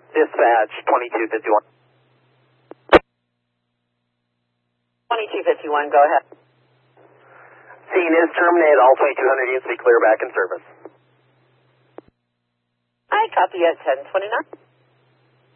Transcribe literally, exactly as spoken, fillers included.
Dispatch twenty-two fifty-one. twenty-two fifty-one, go ahead. Scene is terminated. All twenty-two hundred units be clear back in service. I copy at ten twenty-nine.